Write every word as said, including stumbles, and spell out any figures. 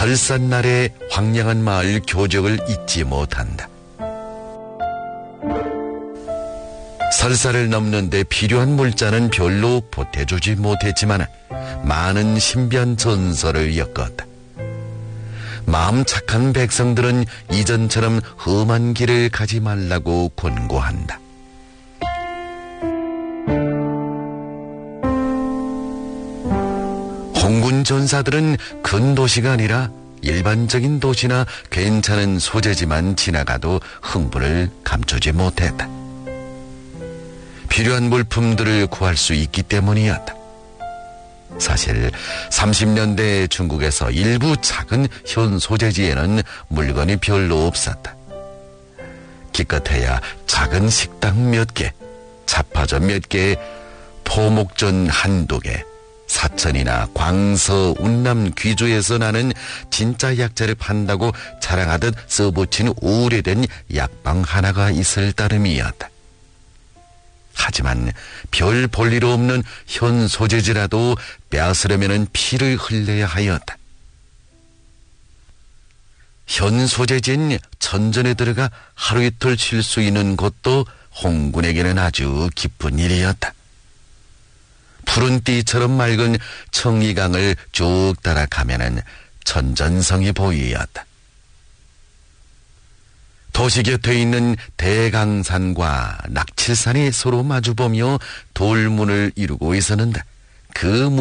설산날의 황량한 마을 교적을 잊지 못한다. 설사를 넘는데 필요한 물자는 별로 보태주지 못했지만 많은 신비한 전설을 엮었다. 마음 착한 백성들은 이전처럼 험한 길을 가지 말라고 권고한다. 홍군 전사들은 큰 도시가 아니라 일반적인 도시나 괜찮은 소재지만 지나가도 흥분을 감추지 못했다. 필요한 물품들을 구할 수 있기 때문이었다. 사실 삼십 년대 중국에서 일부 작은 현 소재지에는 물건이 별로 없었다. 기껏해야 작은 식당 몇 개, 잡화점 몇 개, 포목전 한두 개, 사천이나 광서, 운남, 귀주에서 나는 진짜 약재를 판다고 자랑하듯 써붙인 오래된 약방 하나가 있을 따름이었다. 하지만 별 볼일 없는 현 소재지라도 빼앗으려면 피를 흘려야 하였다. 현 소재지인 천전에 들어가 하루 이틀 쉴 수 있는 곳도 홍군에게는 아주 기쁜 일이었다. 푸른 띠처럼 맑은 청리강을 쭉 따라가면은 천전성이 보이었다. 도시 곁에 있는 대강산과 낙칠산이 서로 마주보며 돌문을 이루고 있었는데 그